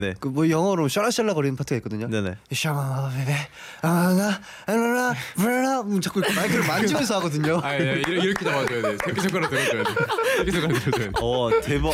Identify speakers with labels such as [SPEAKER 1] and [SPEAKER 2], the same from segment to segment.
[SPEAKER 1] 네.
[SPEAKER 2] 그 뭐 영어로 샤라샬라 거리는 파트가 있거든요.
[SPEAKER 1] 네네.
[SPEAKER 2] 샤마 베베 아나 아나나 브라라 자꾸 마이크를 만지면서 하거든요.
[SPEAKER 3] 아, 예, 이렇게 잡아줘야 돼. 새끼손가락 들어줘야 돼. 새끼손가락 들어줘야 돼.
[SPEAKER 1] 대박.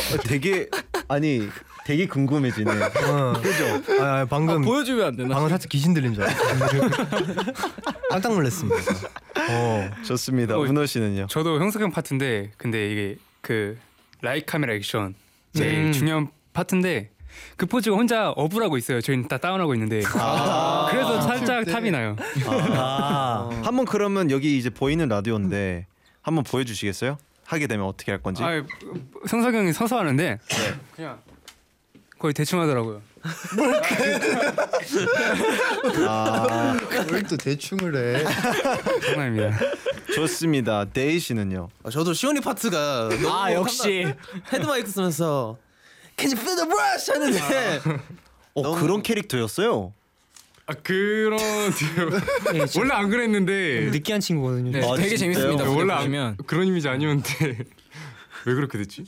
[SPEAKER 1] 되게 궁금해지네.
[SPEAKER 4] 그죠? 방금
[SPEAKER 5] 보여주면 안 되나?
[SPEAKER 4] 방금 살짝 귀신 들린 줄 알았어요. 깜짝 놀랐습니다.
[SPEAKER 1] 좋습니다. 문호 씨는요?
[SPEAKER 3] 저도 형석 형 파트인데 근데 이게 그 라이트 카메라 액션 제일 중요한 파트인데 그 포즈가 혼자 업을 하고 있어요. 저희는 다 다운하고 있는데 그래서 살짝 탑이 나요.
[SPEAKER 1] 한번 그러면 여기 이제 보이는 라디오인데 한번 보여주시겠어요? 하게 되면 어떻게 할 건지?
[SPEAKER 3] 형석 형이 서서 하는데 그냥 거의 대충 하더라고요.
[SPEAKER 2] 뭘 또 대충을 해.
[SPEAKER 3] 장난입니다.
[SPEAKER 1] 좋습니다. 데이 씨는요?
[SPEAKER 5] 저도 시온이 파트가 너무
[SPEAKER 4] 역시
[SPEAKER 5] 헤드마이크 쓰면서 Can you feel the rush 하는데
[SPEAKER 1] 그런 캐릭터였어요?
[SPEAKER 3] 그런 원래 안 그랬는데
[SPEAKER 4] 느끼한 친구거든요.
[SPEAKER 5] 네, 되게
[SPEAKER 1] 진짜요?
[SPEAKER 5] 재밌습니다.
[SPEAKER 3] 원래
[SPEAKER 5] 보시면
[SPEAKER 3] 그런 이미지 아니었는데 왜 그렇게 됐지?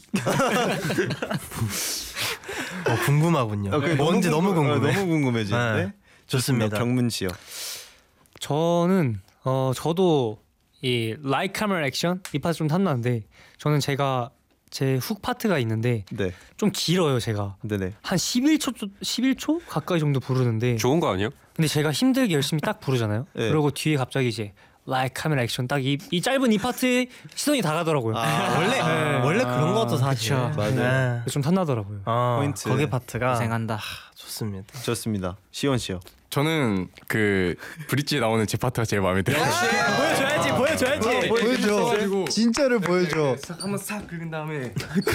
[SPEAKER 4] 궁금하군요. 뭔지 너무 궁금해.
[SPEAKER 1] 너무 궁금해지는데.
[SPEAKER 4] 네. 좋습니다.
[SPEAKER 1] 경문 씨요.
[SPEAKER 6] 저는 저도 이 라이트 카메라 액션 이 파트 좀 탐나는데 저는 제가 제 훅 파트가 있는데
[SPEAKER 1] 네.
[SPEAKER 6] 좀 길어요. 제가
[SPEAKER 1] 네네.
[SPEAKER 6] 한 11초 가까이 정도 부르는데
[SPEAKER 3] 좋은 거 아니에요?
[SPEAKER 6] 근데 제가 힘들게 열심히 딱 부르잖아요.
[SPEAKER 1] 네.
[SPEAKER 6] 그리고 뒤에 갑자기 이제 라이트 카메라 액션 딱 이 짧은 이 파트에 시선이 다 가더라고요.
[SPEAKER 4] 원래 그런 것도 사실.
[SPEAKER 1] 맞아요.
[SPEAKER 6] 좀 탐나더라고요.
[SPEAKER 1] 포인트.
[SPEAKER 4] 거기 파트가
[SPEAKER 5] 고생한다.
[SPEAKER 4] 좋습니다.
[SPEAKER 1] 좋습니다. 시원 씨요.
[SPEAKER 3] 저는 그 브릿지에 나오는 제 파트가 제일 마음에 들어요.
[SPEAKER 4] 보여줘야지.
[SPEAKER 2] 보여줘. 진짜를 보여줘.
[SPEAKER 3] 한번 싹 긁은 다음에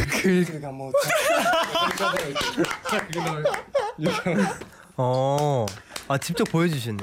[SPEAKER 4] 직접 보여주시네.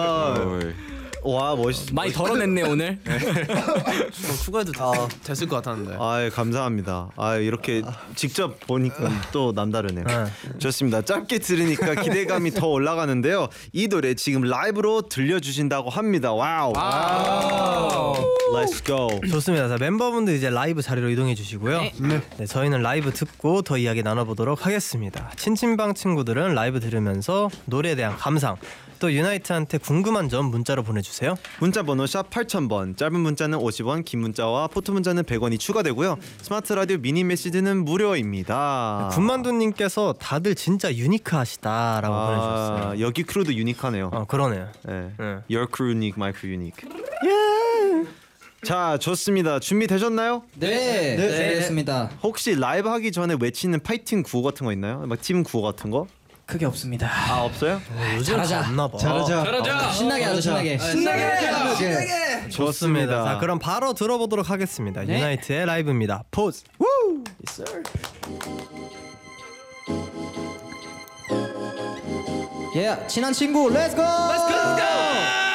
[SPEAKER 1] 와 멋있.
[SPEAKER 5] 많이 덜어냈네 오늘. 추가해도 됐을 것 같았는데.
[SPEAKER 1] 감사합니다. 이렇게 직접 보니까 또 남다르네요. 좋습니다. 짧게 들으니까 기대감이 더 올라가는데요. 이 노래 지금 라이브로 들려주신다고 합니다. 와우. Let's go.
[SPEAKER 4] 좋습니다. 자, 멤버분들 이제 라이브 자리로 이동해 주시고요. 네, 저희는 라이브 듣고 더 이야기 나눠보도록 하겠습니다. 친친방 친구들은 라이브 들으면서 노래에 대한 감상, 또 유나이트한테 궁금한 점 문자로 보내주세요.
[SPEAKER 1] 문자 번호 샵 8000번, 짧은 문자는 50원, 긴 문자와 포토 문자는 100원이 추가되고요. 스마트 라디오 미니 메시지는 무료입니다.
[SPEAKER 4] 군만두님께서 다들 진짜 유니크하시다라고 보내주셨어요.
[SPEAKER 1] 여기 크루도 유니크하네요.
[SPEAKER 4] 그러네요.
[SPEAKER 1] 네. Your crew unique, my crew unique. 자, 좋습니다. 준비되셨나요?
[SPEAKER 5] 네, 됐습니다.
[SPEAKER 1] 혹시 라이브 하기 전에 외치는 파이팅 구호 같은 거 있나요? 막 팀 구호 같은 거?
[SPEAKER 5] 크게 없습니다.
[SPEAKER 1] 없어요?
[SPEAKER 4] 요즘 없나 봐.
[SPEAKER 2] 잘하자.
[SPEAKER 5] 신나게 하자, 신나게.
[SPEAKER 1] 좋습니다.
[SPEAKER 4] 자, 그럼 바로 들어보도록 하겠습니다. 유나이트의 라이브입니다. 포즈.
[SPEAKER 5] Yes, sir. 친한 친구, let's go. Let's go.